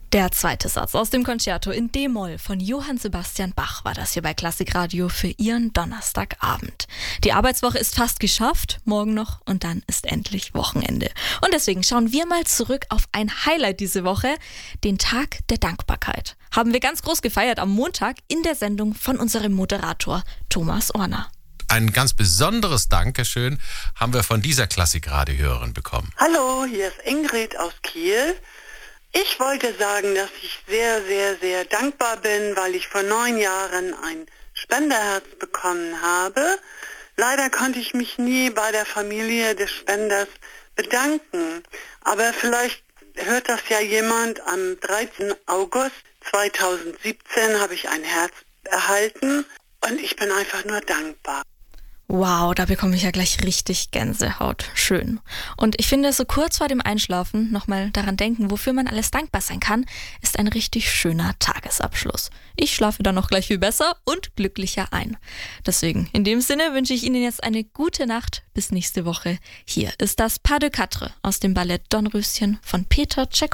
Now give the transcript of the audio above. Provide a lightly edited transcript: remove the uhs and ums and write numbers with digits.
Der zweite Satz aus dem Concerto in D-Moll von Johann Sebastian Bach war das hier bei Klassikradio für Ihren Donnerstagabend. Die Arbeitswoche ist fast geschafft, morgen noch und dann ist endlich Wochenende. Und deswegen schauen wir mal zurück auf ein Highlight diese Woche, den Tag der Dankbarkeit. Haben wir ganz groß gefeiert am Montag in der Sendung von unserem Moderator Thomas Orner. Ein ganz besonderes Dankeschön haben wir von dieser Klassikradio-Hörerin bekommen. Hallo, hier ist Ingrid aus Kiel. Ich wollte sagen, dass ich sehr, sehr, sehr dankbar bin, weil ich vor 9 Jahren ein Spenderherz bekommen habe. Leider konnte ich mich nie bei der Familie des Spenders bedanken. Aber vielleicht hört das ja jemand. Am 13. August 2017 habe ich ein Herz erhalten und ich bin einfach nur dankbar. Wow, da bekomme ich ja gleich richtig Gänsehaut. Schön. Und ich finde, so kurz vor dem Einschlafen nochmal daran denken, wofür man alles dankbar sein kann, ist ein richtig schöner Tagesabschluss. Ich schlafe dann noch gleich viel besser und glücklicher ein. Deswegen, in dem Sinne wünsche ich Ihnen jetzt eine gute Nacht. Bis nächste Woche. Hier ist das Pas de Quatre aus dem Ballett Dornröschen von Peter Tschaikowski.